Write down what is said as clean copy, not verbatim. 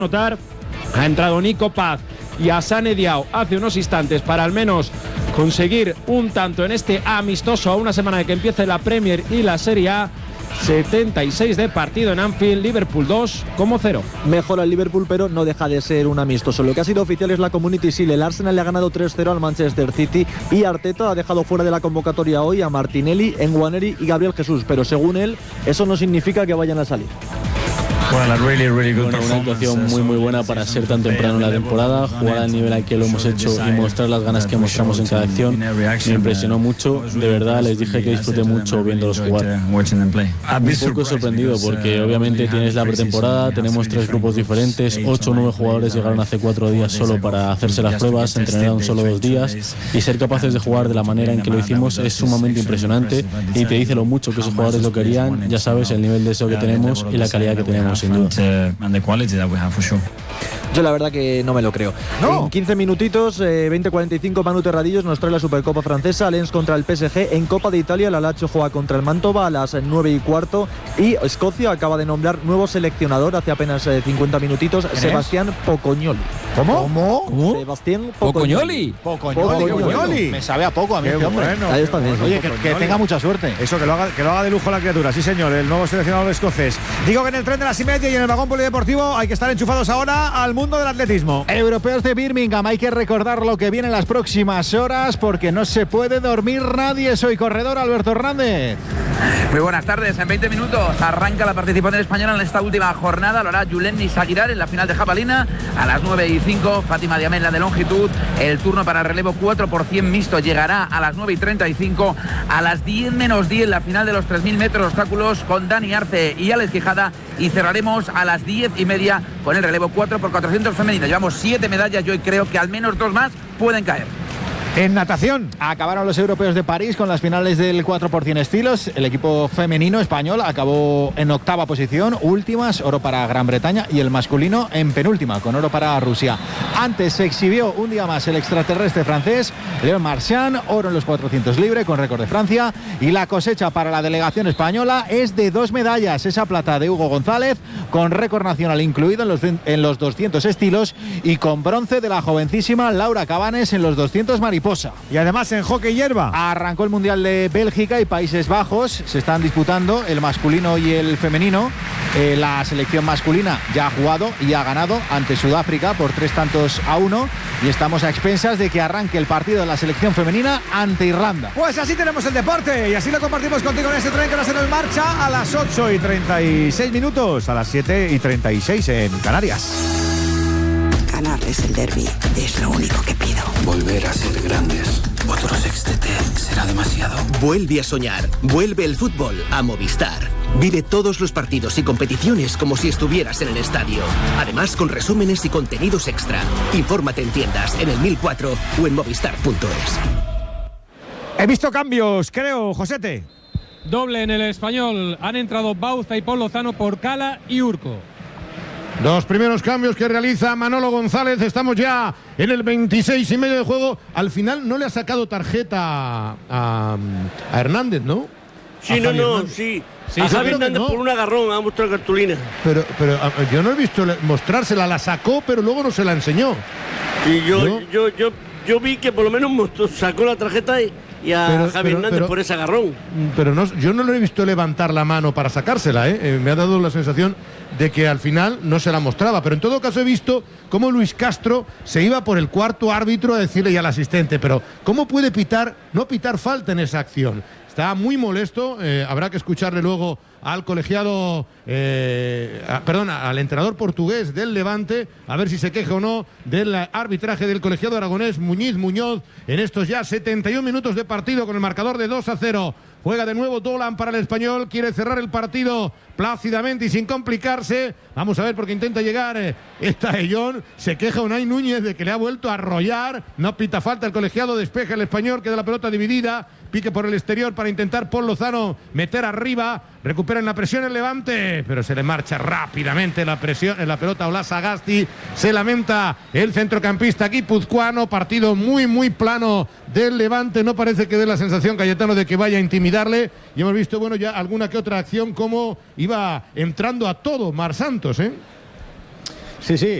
notar, ha entrado Nico Paz y Hassane Diao hace unos instantes para al menos conseguir un tanto en este amistoso a una semana de que empiece la Premier y la Serie A. 76 de partido en Anfield, Liverpool 2-0. Mejora el Liverpool, pero no deja de ser un amistoso. Lo que ha sido oficial es la Community Shield. El Arsenal le ha ganado 3-0 al Manchester City y Arteta ha dejado fuera de la convocatoria hoy a Martinelli, Nwaneri y Gabriel Jesús, pero según él, eso no significa que vayan a salir. Una actuación muy buena para ser tan temprano en la temporada, jugar al nivel al que lo hemos hecho y mostrar las ganas que mostramos en cada acción. Me impresionó mucho, de verdad les dije que disfruté mucho viéndolos jugar. Un poco sorprendido porque obviamente tienes la pretemporada, tenemos 3 grupos diferentes, 8 o 9 jugadores llegaron hace 4 días solo para hacerse las pruebas, entrenaron solo 2 días y ser capaces de jugar de la manera en que lo hicimos es sumamente impresionante y te dice lo mucho que esos jugadores lo querían, ya sabes el nivel de deseo que tenemos y la calidad que tenemos. Yo la verdad que no me lo creo. En 15 minutitos, 20:45, Manu Terradillos nos trae la Supercopa francesa, Lens contra el PSG. En Copa de Italia, la Lazio juega contra el Mantova a las 9:15 y Escocia acaba de nombrar nuevo seleccionador hace apenas 50 minutitos, Sebastián Pocognoli. ¿Cómo? Sebastián Pocognoli. Me sabe a poco a mí este hombre. Bueno. Ahí está bien. Oye, que tenga mucha suerte. Eso, que lo haga de lujo la criatura. Sí, señor, el nuevo seleccionador escocés. Digo que en el tren de las 1:30 y en el vagón polideportivo hay que estar enchufados ahora al mundo del atletismo. Europeos de Birmingham, hay que recordar lo que viene en las próximas horas porque no se puede dormir nadie. Soy corredor Alberto Hernández. Muy buenas tardes. En 20 minutos arranca la participación española en esta última jornada. Lo hará Julen Nisaguirar en la final de jabalina. A las 9:05, Fátima Diamé en la de longitud. El turno para el relevo 4x100 mixto llegará a las 9:35. A las 10 menos 10 la final de los 3.000 metros obstáculos con Dani Arce y Alex Quijada. Y cerraremos a las 10:30 con el relevo 4x400 femenino. Llevamos 7 medallas y hoy creo que al menos 2 más pueden caer. En natación acabaron los europeos de París con las finales del 4x100 estilos. El equipo femenino español acabó en 8ª posición, últimas, oro para Gran Bretaña, y el masculino en penúltima, con oro para Rusia. Antes se exhibió un día más el extraterrestre francés Léon Marchand, oro en los 400 libre con récord de Francia, y la cosecha para la delegación española es de 2 medallas, esa plata de Hugo González con récord nacional incluido en los 200 estilos y con bronce de la jovencísima Laura Cabanes en los 200 mariposa. Y además en hockey hierba arrancó el Mundial de Bélgica y Países Bajos. Se están disputando el masculino y el femenino. La selección masculina ya ha jugado y ha ganado ante Sudáfrica por 3-1 y estamos a expensas de que arranque el partido de la selección femenina ante Irlanda. Pues así tenemos el deporte y así lo compartimos contigo en este tren que nos en marcha a las 8:36 minutos, a las 7:36 en Canarias. Ganar es el derbi, es lo único que pido. Volver a ser grandes. Otro sextete será demasiado. Vuelve a soñar. Vuelve el fútbol a Movistar. Vive todos los partidos y competiciones como si estuvieras en el estadio. Además, con resúmenes y contenidos extra. Infórmate en tiendas, en el 1004 o en movistar.es. He visto cambios, creo, Josete. Doble en el Español. Han entrado Bauza y Paul Lozano por Cala y Urco. Los primeros cambios que realiza Manolo González. Estamos ya en el 26,5 de juego. Al final no le ha sacado tarjeta a Hernández, ¿no? Sí, sí. A Javi Hernández por un agarrón ha mostrado cartulina. Pero yo no he visto mostrársela, la sacó, pero luego no se la enseñó. Y yo vi que por lo menos sacó la tarjeta y a Javi Hernández por ese agarrón. Pero no, yo no lo he visto levantar la mano para sacársela, me ha dado la sensación de que al final no se la mostraba. Pero en todo caso he visto cómo Luis Castro se iba por el cuarto árbitro a decirle ya al asistente, pero ¿cómo puede no pitar falta en esa acción? Está muy molesto, habrá que escucharle luego al colegiado, al entrenador portugués del Levante, a ver si se queja o no del arbitraje del colegiado aragonés Muñoz, en estos ya 71 minutos de partido con el marcador de 2-0. Juega de nuevo Dolan para el Español, quiere cerrar el partido plácidamente y sin complicarse. Vamos a ver porque intenta llegar Ellón. Se queja Unai Núñez de que le ha vuelto a arrollar. No pita falta el colegiado, despeja el Español, queda la pelota dividida. Pique por el exterior para intentar Paul Lozano meter arriba. Recuperan la presión el Levante, pero se le marcha rápidamente la presión en la pelota a Olas Sagasti. Se lamenta el centrocampista guipuzcoano. Partido muy plano del Levante. No parece que dé la sensación, Cayetano, de que vaya a intimidarle. Y hemos visto, ya alguna que otra acción como iba entrando a todo Mar Santos, Sí, sí.